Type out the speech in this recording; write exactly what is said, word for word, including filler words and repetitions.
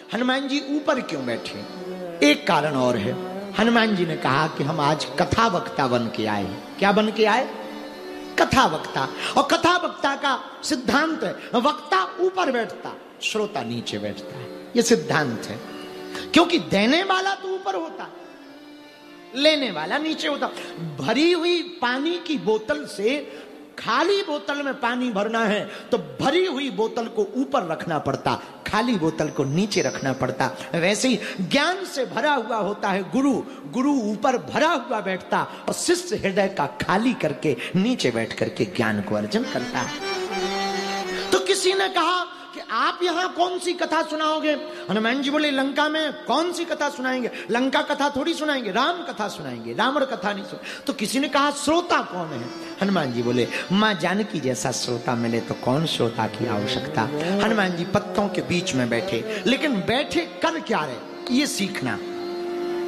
हनुमान जी ऊपर क्यों बैठे? एक कारण और है। हनुमान जी ने कहा कि हम आज कथा वक्ता बन के आए। क्या बन के आए? कथा वक्ता। और कथा वक्ता का सिद्धांत है, वक्ता ऊपर बैठता, श्रोता नीचे बैठता है। यह सिद्धांत है। क्योंकि देने वाला तो ऊपर होता, लेने वाला नीचे होता। भरी हुई पानी की बोतल से खाली बोतल में पानी भरना है तो भरी हुई बोतल को ऊपर रखना पड़ता, खाली बोतल को नीचे रखना पड़ता। वैसे ही ज्ञान से भरा हुआ होता है गुरु, गुरु ऊपर भरा हुआ बैठता और शिष्य हृदय का खाली करके नीचे बैठ करके ज्ञान को अर्जन करता है। तो किसी ने कहा कि आप यहां कौन सी कथा सुनाओगे? हनुमान जी बोले लंका में कौन सी कथा सुनाएंगे? लंका कथा थोड़ी सुनाएंगे, राम कथा सुनाएंगे, रावण कथा नहीं सुन। तो किसी ने कहा श्रोता कौन है? हनुमान जी बोले मां जानकी जैसा श्रोता मिले तो कौन श्रोता की आवश्यकता। हनुमान जी पत्तों के बीच में बैठे, लेकिन बैठे कर क्या रहे ये सीखना।